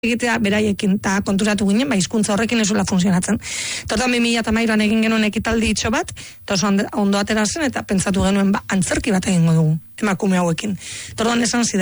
egitea beraiekin, eta konturatu ginen, hizkuntza horrekin ez zuela funtzionatzen. Tortan 2013an egin genuen ekitaldi itxo bat, eta oso ondo atera zen, eta pentsatu genuen, antzerki bat egingo dugu, emakume hauekin. Tortan esan zidan,